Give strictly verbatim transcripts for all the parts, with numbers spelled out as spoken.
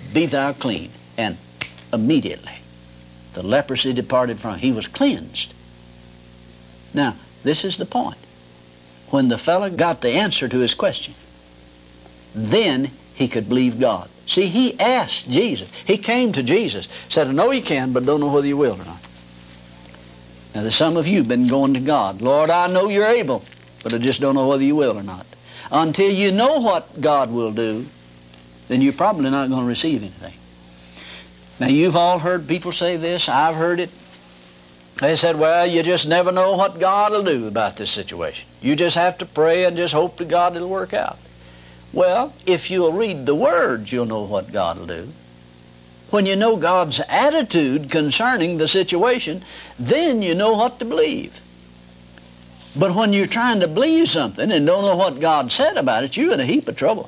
be thou clean. And immediately the leprosy departed from him. He was cleansed. Now, this is the point. When the fellow got the answer to his question, then he could believe God. See, he asked Jesus. He came to Jesus, said, I know you can, but don't know whether you will or not. Now, there's some of you been going to God. Lord, I know you're able, but I just don't know whether you will or not. Until you know what God will do, then you're probably not going to receive anything. Now, you've all heard people say this. I've heard it. They said, well, you just never know what God will do about this situation. You just have to pray and just hope to God it'll work out. Well, if you'll read the words, you'll know what God will do. When you know God's attitude concerning the situation, then you know what to believe. But when you're trying to believe something and don't know what God said about it, you're in a heap of trouble.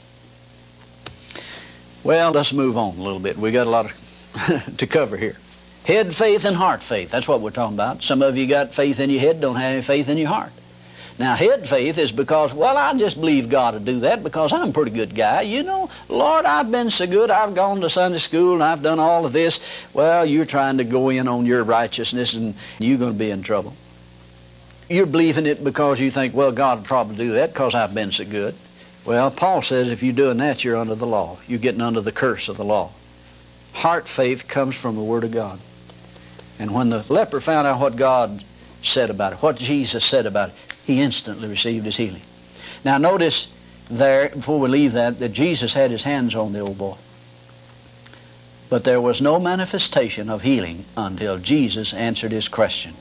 Well, let's move on a little bit. We got a lot of to cover here. Head faith and heart faith. That's what we're talking about. Some of you got faith in your head, don't have any faith in your heart. Now, head faith is because, well, I just believe God will do that because I'm a pretty good guy. You know, Lord, I've been so good. I've gone to Sunday school and I've done all of this. Well, you're trying to go in on your righteousness and you're going to be in trouble. You're believing it because you think, well, God will probably do that because I've been so good. Well, Paul says if you're doing that, you're under the law. You're getting under the curse of the law. Heart faith comes from the Word of God. And when the leper found out what God said about it, what Jesus said about it, he instantly received his healing. Now notice there, before we leave that, that Jesus had his hands on the old boy. But there was no manifestation of healing until Jesus answered his question.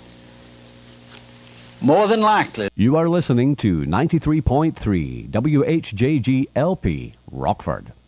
More than likely. You are listening to ninety-three point three W H J G L P, Rockford.